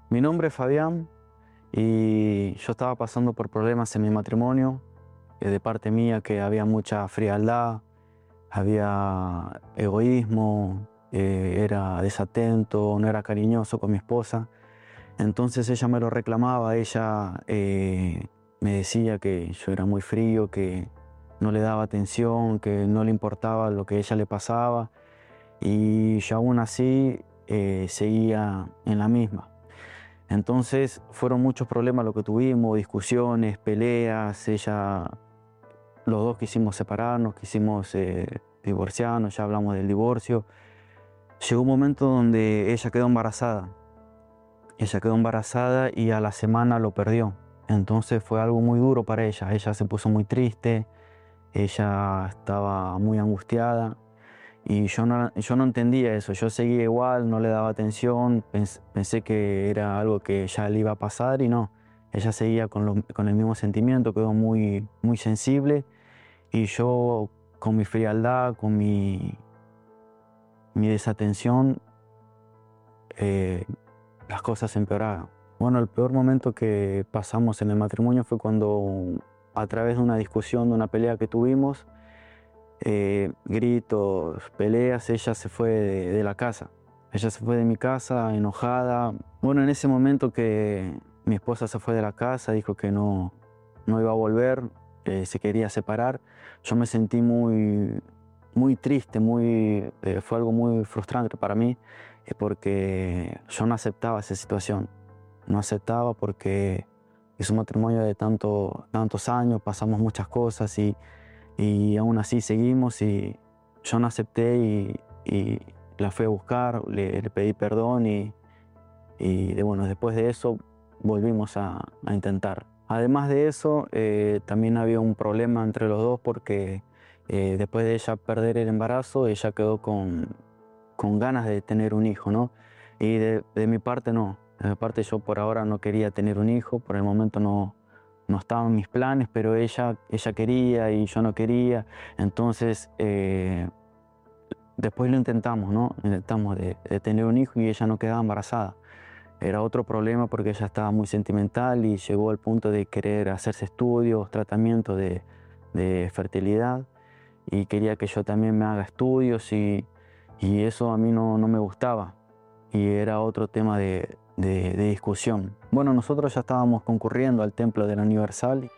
Mi nombre es Fabián y yo estaba pasando por problemas en mi matrimonio, de parte mía que había mucha frialdad, había egoísmo, era desatento, no era cariñoso con mi esposa. Entonces ella me lo reclamaba, ella me decía que yo era muy frío, que no le daba atención, que no le importaba lo que a ella le pasaba y yo aún así seguía en la misma. Entonces fueron muchos problemas lo que tuvimos, discusiones, peleas, los dos quisimos separarnos, quisimos divorciarnos, ya hablamos del divorcio. Llegó un momento donde ella quedó embarazada y a la semana lo perdió. Entonces fue algo muy duro para ella se puso muy triste, ella estaba muy angustiada. Y yo no entendía eso, yo seguía igual, no le daba atención, pensé que era algo que ya le iba a pasar y no. Ella seguía con el mismo sentimiento, quedó muy sensible y yo con mi frialdad, con mi desatención, las cosas empeoraban. Bueno, el peor momento que pasamos en el matrimonio fue cuando a través de una discusión, de una pelea que tuvimos, gritos, peleas, ella se fue de la casa. Ella se fue de mi casa enojada. Bueno, en ese momento que mi esposa se fue de la casa, dijo que no iba a volver, se quería separar. Yo me sentí muy triste, fue algo muy frustrante para mí, porque yo no aceptaba esa situación. No aceptaba porque es un matrimonio de tantos años, pasamos muchas cosas y aún así seguimos y yo no acepté y la fui a buscar, le pedí perdón bueno, después de eso volvimos a intentar. Además de eso, también había un problema entre los dos porque después de ella perder el embarazo, ella quedó con ganas de tener un hijo, ¿no? Y de mi parte no, de mi parte yo por ahora no quería tener un hijo, por el momento no estaban mis planes, pero ella quería y yo no quería. Entonces, después lo intentamos, ¿no? Intentamos de tener un hijo y ella no quedaba embarazada. Era otro problema porque ella estaba muy sentimental y llegó al punto de querer hacerse estudios, tratamientos de fertilidad y quería que yo también me haga estudios y eso a mí no me gustaba y era otro tema de discusión. Bueno, nosotros ya estábamos concurriendo al Templo de la Universal.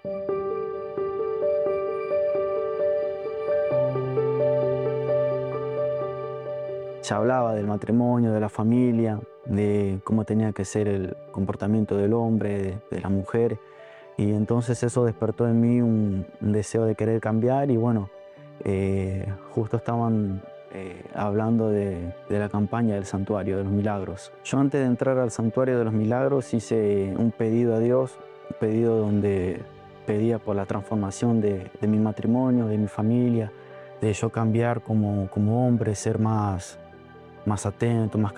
Se hablaba del matrimonio, de la familia, de cómo tenía que ser el comportamiento del hombre, de la mujer. Y entonces eso despertó en mí un deseo de querer cambiar y bueno, justo estaban hablando de la campaña del Santuario de los Milagros. Yo antes de entrar al Santuario de los Milagros hice un pedido a Dios, un pedido donde pedía por la transformación de mi matrimonio, de mi familia, de yo cambiar como hombre, ser más atento, más